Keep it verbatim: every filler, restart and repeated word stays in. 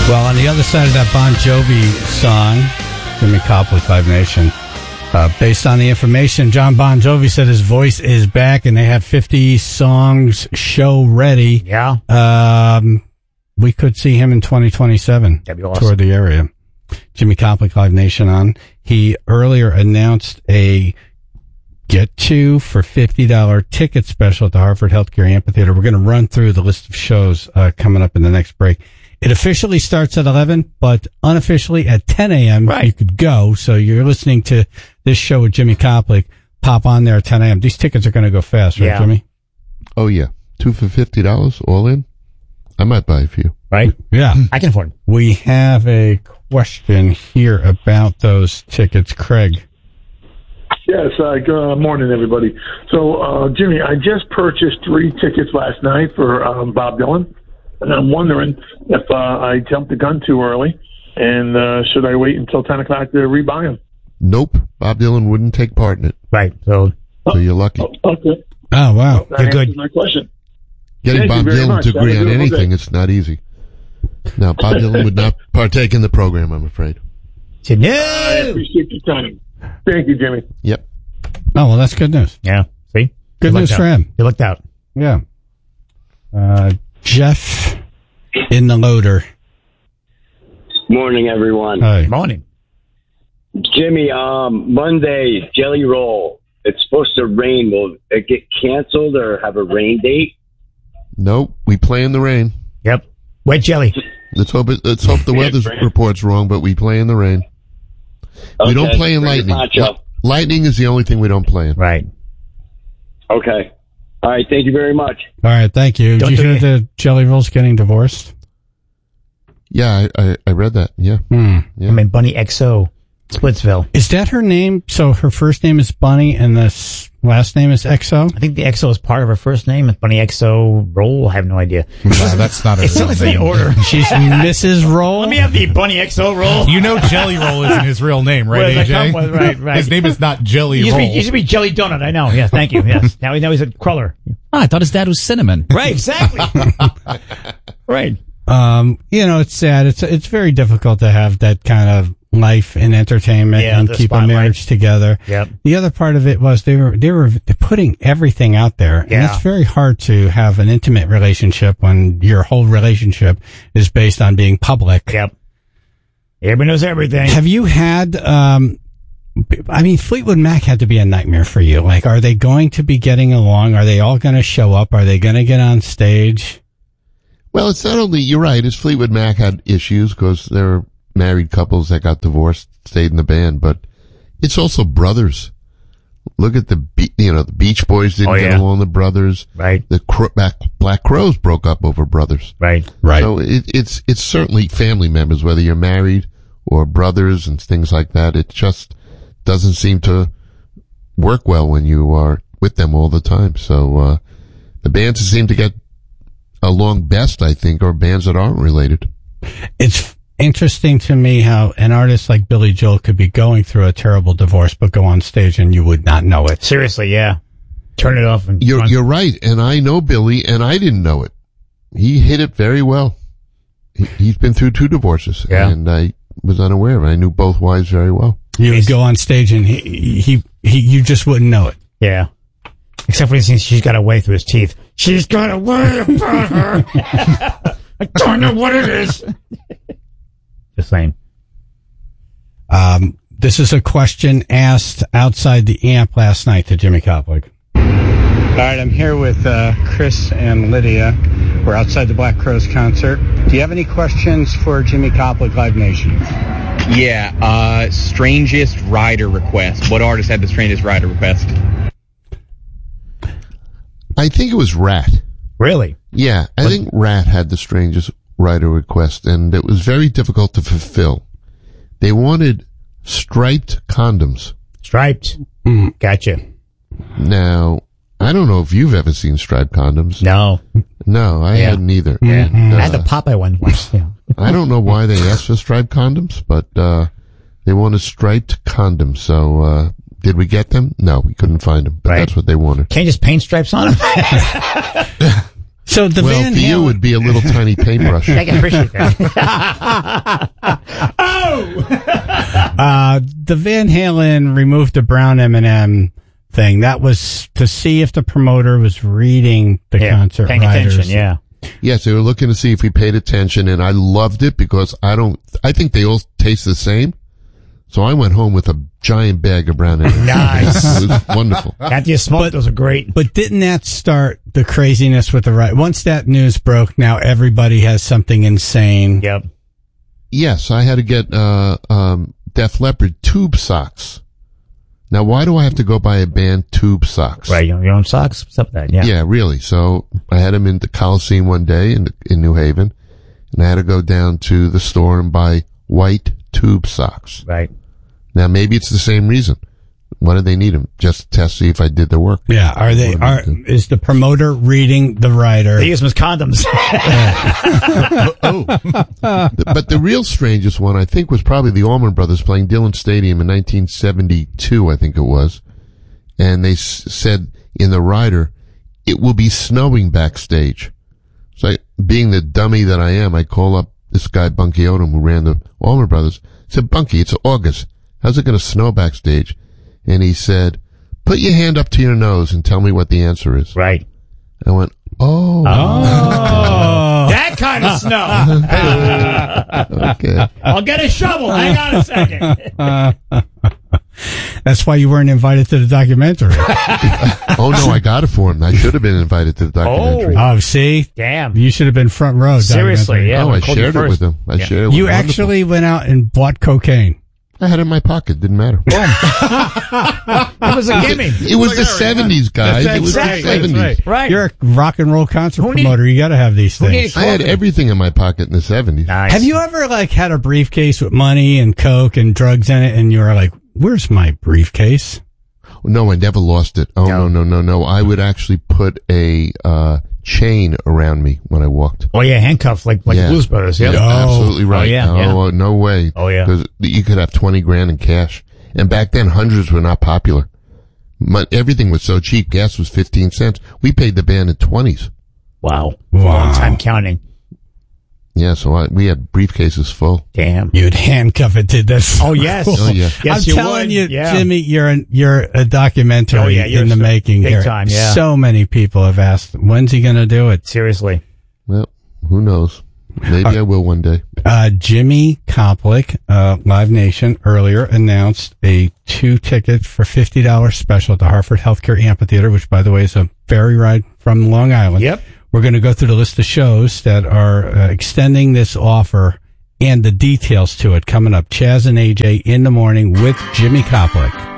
Well, on the other side of that Bon Jovi song, Jimmy Copley, Live Nation, uh, based on the information, John Bon Jovi said his voice is back and they have fifty songs show ready. Yeah. Um, we could see him in twenty twenty-seven. That'd be awesome. Toward the area. Jimmy Copley, Live Nation on. He earlier announced a get two for fifty dollars ticket special at the Hartford Healthcare Amphitheater. We're going to run through the list of shows uh, coming up in the next break. It officially starts at eleven, but unofficially at ten a.m. Right. You could go. So you're listening to this show with Jimmy Copley. Pop on there at ten a.m. These tickets are going to go fast, right, Yeah. Jimmy? Oh, yeah. Two for fifty dollars all in? I might buy a few. Right? Yeah. I can afford it. We have a question here about those tickets. Craig. Yes, uh, good morning, everybody. So, uh, Jimmy, I just purchased three tickets last night for um, Bob Dylan, and I'm wondering if uh, I jumped the gun too early, and uh, should I wait until ten o'clock to rebuy them? Nope. Bob Dylan wouldn't take part in it. Right. So, So you're lucky. Oh, okay. Oh, wow. That You're answers good. my question. Getting Thank you Bob very Dylan much. to Have a agree on beautiful anything, day. it's not easy. Now, Bob Dylan would not partake in the program, I'm afraid. said, I no. appreciate your time. Thank you, Jimmy. Yep. Oh, well, that's good news. Yeah. See? Good You news lucked for out. him. You looked out. Yeah. Uh, Jeff in the loader. Morning, everyone. Hi. Morning. Jimmy, um, Monday, Jelly Roll. It's supposed to rain. Will it get canceled or have a rain date? Nope. We play in the rain. Yep. Wet jelly. Let's hope it, let's hope the weather report's wrong, but we play in the rain. We Okay, don't play in bring the lightning. poncho. Li- lightning is the only thing we don't play in. Right. Okay. All right. Thank you very much. All right, thank you. Don't Did you do hear it. the Jelly Roll's getting divorced? Yeah, I, I, I read that. Yeah. Hmm. Yeah. I mean, Bunny X O, Splitsville. Is that her name? So her first name is Bunny and the s- last name is X O? I think the X O is part of her first name. It's Bunny X O Roll. I have no idea. No, that's not a It's real it's the name. order. She's Missus Roll? Let me have the Bunny X O Roll. You know Jelly Roll isn't his real name, right, Where did A that J? come with? Right, right. His name is not Jelly He used, to Roll. be, he used to be Jelly Donut. I know. Yes, thank you. Yes. Now, now he's a cruller. Oh, I thought his dad was Cinnamon. Right, exactly. Right. Um, you know, it's sad. It's it's very difficult to have that kind of life in entertainment Yeah, and the keep spotlight. a marriage together. Yep. The other part of it was they were they were putting everything out there, and Yeah. it's very hard to have an intimate relationship when your whole relationship is based on being public. Yep. Everybody knows everything. Have you had? Um, I mean, Fleetwood Mac had to be a nightmare for you. Like, are they going to be getting along? Are they all going to show up? Are they going to get on stage? Well, it's not only, you're right, as Fleetwood Mac had issues because there were married couples that got divorced, stayed in the band, but it's also brothers. Look at the, Be- you know, the Beach Boys didn't Oh, get yeah. along, the brothers. Right. The Cro- Black, Black Crows broke up over brothers. Right. So it, it's, it's certainly family members, whether you're married or brothers and things like that. It just doesn't seem to work well when you are with them all the time. So, uh, the bands that seem to get along best, I think, are bands that aren't related. It's interesting to me how an artist like Billy Joel could be going through a terrible divorce, but go on stage and you would not know it. Seriously, yeah. Turn it off and You're, run. you're right. And I know Billy and I didn't know it. He hit it very well. He, he's been through two divorces Yeah. and I was unaware of it. I knew both wives very well. You would go on stage and he, he, he, you just wouldn't know it. Yeah. Except for these she's got a way through his teeth. She's got a way about her. I don't know what it is. Just saying. Um, this is a question asked outside the amp last night to Jimmy Copley. All right, I'm here with uh, Chris and Lydia. We're outside the Black Crowes concert. Do you have any questions for Jimmy Copley, Live Nation? Yeah, uh, strangest rider request. What artist had the strangest rider request? I think it was Rat. Really? Yeah, I think Rat had the strangest writer request, and it was very difficult to fulfill. They wanted striped condoms. Striped. Mm. Gotcha. Now, I don't know if you've ever seen striped condoms. No. No, I Yeah. hadn't either. Yeah. And, uh, I had the Popeye one once. Yeah. I don't know why they asked for striped condoms, but uh they wanted striped condoms. So, uh did we get them? No, we couldn't find them, but Right. that's what they wanted. Can't you just paint stripes on them? So the well, Van for you, it Halen, would be a little tiny paintbrush. I can appreciate that. Oh! uh, the Van Halen removed the brown M and M thing. That was to see if the promoter was reading the Yeah, concert paying riders. attention, yeah. Yes, they were looking to see if we paid attention, and I loved it because I don't. I think they all taste the same. So I went home with a giant bag of brown M and M's. Nice. It was wonderful. After you smoked, those are great. But didn't that start the craziness with the right? Once that news broke, now everybody has something insane. Yep. Yes, I had to get uh um Def Leppard tube socks. Now, why do I have to go buy a band tube socks? Right, your own socks, stuff like that, yeah. Yeah, really. So I had them in the Coliseum one day in in New Haven, and I had to go down to the store and buy white tube socks. Right. Now, maybe it's the same reason. Why do they need them? Just to test, see if I did the work. Yeah, are they? What Are do they do? is the promoter reading the writer? They use them as condoms. Oh. The- but the real strangest one, I think, was probably the Allman Brothers playing Dillon Stadium in nineteen seventy-two, I think it was. And they s- said in the rider, it will be snowing backstage. So I, being the dummy that I am, I call up this guy, Bunky Odom, who ran the Allman Brothers. I said, Bunky, it's August. How's it going to snow backstage? And he said, put your hand up to your nose and tell me what the answer is. Right. I went, oh. Oh. That kind of snow. Okay. I'll get a shovel. Hang on a second. That's why you weren't invited to the documentary. Oh, no, I got it for him. I should have been invited to the documentary. Oh, see? Damn. You should have been front row. Seriously, documentary. yeah. oh, when I called you shared it first. with him. I Yeah. shared it with You him. actually went out and bought cocaine. I had it in my pocket. Didn't matter. It was a gimme. It was the seventies, guys. It was the Exactly. seventies. Right. You're a rock and roll concert Who need- promoter. You got to have these Who things. needs I had coffee? everything in my pocket in the seventies. Nice. Have you ever like had a briefcase with money and coke and drugs in it, and you were like, "Where's my briefcase?" No, I never lost it. Oh, No. no, no, no, no. I would actually put a uh, chain around me when I walked. Oh, yeah, handcuffed like like Yeah. Blues Brothers. Yeah, Yeah. absolutely right. Oh, yeah, oh, yeah. uh, no way. Oh, yeah. Because you could have twenty grand in cash. And back then, hundreds were not popular. My, everything was so cheap. Gas was fifteen cents. We paid the band in twenties. Wow. Wow. Long time counting. Yeah, so I, we had briefcases full. Damn. You'd handcuff it to this. Oh, yes. Oh, yeah. Yes, I'm you telling would. you, Yeah. Jimmy, you're an, you're a documentary Oh, yeah, you're in the so- making big here. time, yeah. So many people have asked, when's he going to do it? Seriously. Well, who knows? Maybe I will one day. Uh, Jimmy Koplik, uh, Live Nation earlier announced a two ticket for fifty dollars special at the Hartford Healthcare Amphitheater, which by the way is a ferry ride from Long Island. Yep. We're going to go through the list of shows that are uh, extending this offer and the details to it coming up. Chaz and A J in the morning with Jimmy Koplik.